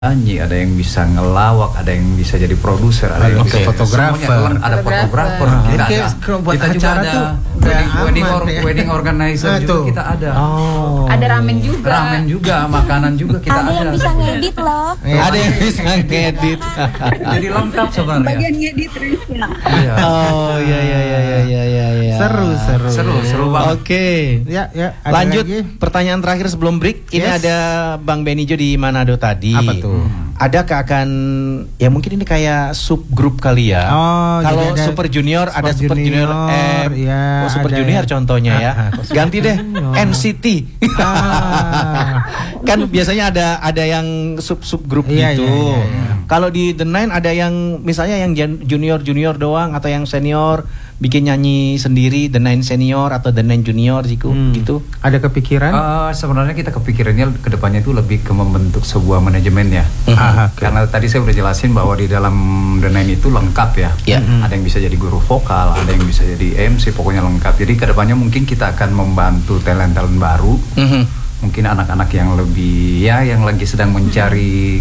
nyanyi, ada yang bisa ngelawak, ada yang bisa jadi produser, ada yang bisa fotografer, ada fotografer. Kita juga ada wedding organizer juga kita ada. Ada ramen juga, makanan juga kita ada. Ada yang bisa ngedit loh. Ada yang bisa ngedit. Jadi lengkap sebenarnya. Bagian ngedit Rizka. Oh ya. Seru banget. Oke. Ya. Lanjut pertanyaan terakhir sebelum break. Ini ada Bang Benijo di Manado tadi. Apa tuh? Adakah akan ya mungkin ini kayak subgrup kali ya? Kalau Super Junior ada Super Junior M, ya, Super Junior contohnya ya. Ganti deh NCT. Kan biasanya ada yang subgrup gitu. Iya. Kalau di The Nine ada yang misalnya yang junior doang atau yang senior bikin nyanyi sendiri, The Nine Senior atau The Nine Junior gitu. Ada kepikiran? Sebenarnya kita kepikirannya kedepannya itu lebih ke membentuk sebuah manajemen ya. Karena tadi saya udah jelasin bahwa di dalam The Nine itu lengkap ya. Ada yang bisa jadi guru vokal, ada yang bisa jadi MC, pokoknya lengkap. Jadi kedepannya mungkin kita akan membantu talent-talent baru. Mungkin anak-anak yang lebih yang lagi sedang mencari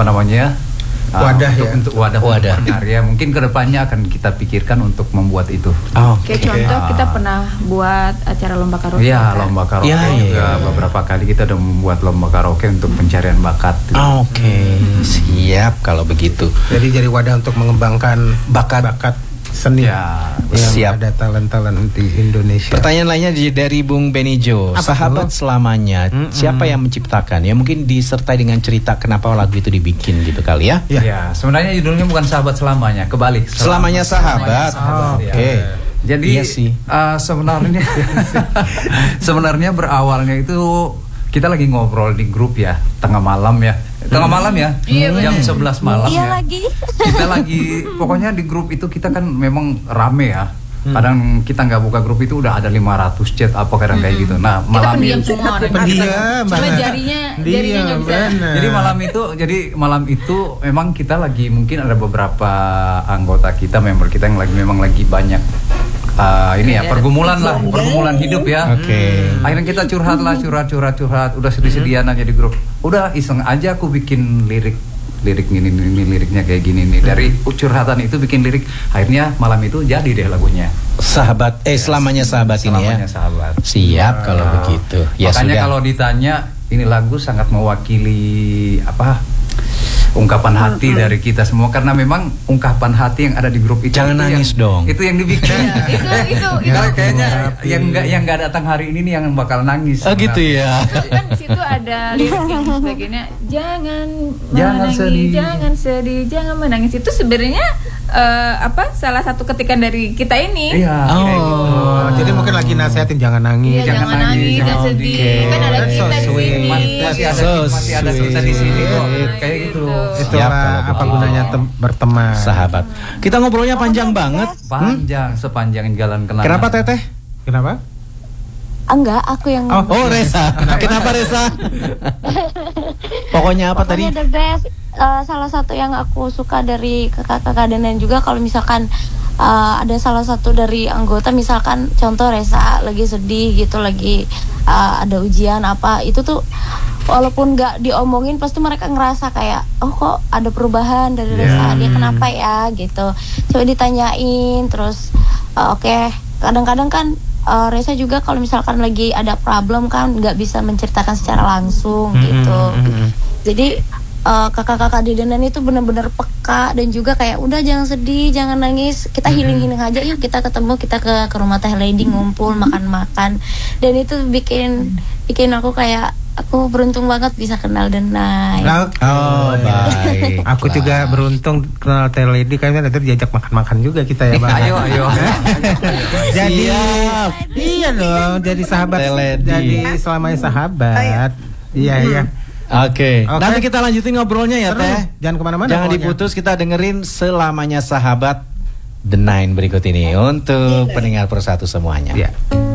untuk wadah ya, mungkin kedepannya akan kita pikirkan untuk membuat itu. Kayak contoh kita pernah buat acara lomba karaoke. Iya, lomba karaoke juga beberapa kali kita udah membuat lomba karaoke untuk pencarian bakat. Siap kalau begitu. Jadi wadah untuk mengembangkan bakat seni yang ada talent-talent di Indonesia. Pertanyaan lainnya dari Bung Benijo. Sahabat selamanya, siapa yang menciptakan? Ya mungkin disertai dengan cerita kenapa lagu itu dibikin gitu kali ya. Ya, sebenarnya judulnya bukan sahabat selamanya, kebalik. Selamanya sahabat. Jadi sebenarnya berawalnya itu kita lagi ngobrol di grup ya, tengah malam ya, jam 11 malam kita lagi pokoknya di grup itu kita kan memang rame ya. Kadang kita nggak buka grup itu udah ada 500 chat apa kadang kayak gitu. Nah malam itu jarinya nggak bisa. Jadi malam itu memang kita lagi mungkin ada beberapa anggota kita, member kita yang memang lagi banyak pergumulan hidup ya. Akhirnya kita curhat, udah sedih-sedihan aja di grup. Udah iseng aja aku bikin lirik ini liriknya kayak gini nih. Dari curhatan itu bikin lirik. Akhirnya malam itu jadi deh lagunya. Selamanya sahabat ini ya. Selamanya sahabat. Siap kalau begitu. Ya makanya sudah. Kalau ditanya ini lagu sangat mewakili ungkapan hati dari kita semua, karena memang ungkapan hati yang ada di grup itu. Jangan nangis dong. Itu yang dibikin. itu kayaknya yang nggak datang hari ini nih yang bakal nangis. Gitu ya. Kan di situ ada lirik yang sebagainya. Jangan menangis, jangan sedih, jangan menangis. Itu sebenarnya salah satu ketikan dari kita ini. Jadi mungkin lagi nasihatin jangan nangis, jangan nangis, jangan sedih. Kan ada kita di sini. Masih ada kita di sini kok. Kayak gitu. Itulah apa gunanya berteman. Sahabat. Kita ngobrolnya panjang banget. Sepanjang jalan kenangan. Kenapa Teteh? Kenapa? Enggak, aku yang Reza. Kenapa Reza? Pokoknya tadi? The best. Salah satu yang aku suka dari kakak-kakak dan juga kalau misalkan ada salah satu dari anggota, misalkan contoh Reza lagi sedih gitu, lagi ada ujian apa, itu tuh walaupun nggak diomongin pasti mereka ngerasa kayak kok ada perubahan dari Reza, dia kenapa ya gitu. Coba ditanyain terus kadang-kadang kan Reza juga kalau misalkan lagi ada problem kan nggak bisa menceritakan secara langsung gitu. Jadi kakak-kakak di Denan itu benar-benar peka dan juga kayak udah jangan sedih, jangan nangis, kita healing aja yuk, kita ketemu, kita ke rumah Teh Lady ngumpul makan-makan, dan itu bikin aku kayak aku beruntung banget bisa kenal Denai. Baik. Aku juga beruntung kenal Teh Lady, kayaknya nanti diajak makan-makan juga kita ya Bang. Ayo. Jadi iya dong, jadi sahabat, jadi selamanya sahabat. Iya. Oke. Nanti kita lanjutin ngobrolnya ya Teh. Jangan kemana-mana. Jangan diputus, kita dengerin Selamanya Sahabat The Nine berikut ini untuk pendengar persatu semuanya.